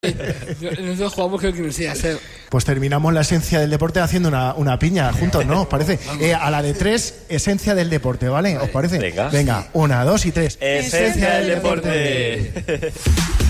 Nosotros jugamos creo que no sé hacer. Pues terminamos la esencia del deporte haciendo una piña juntos, ¿no? ¿Os parece? A la de 3, esencia del deporte, ¿vale? ¿Os parece? Venga, 1, 2 y 3. Esencia del deporte.